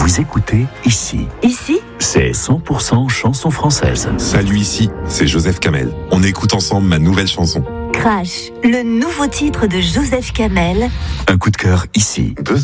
Vous écoutez Ici. Ici, C'est 100% chanson française. Salut, ici, c'est Joseph Kamel. On écoute ensemble ma nouvelle chanson. Crash, le nouveau titre de Joseph Kamel. Un coup de cœur ici.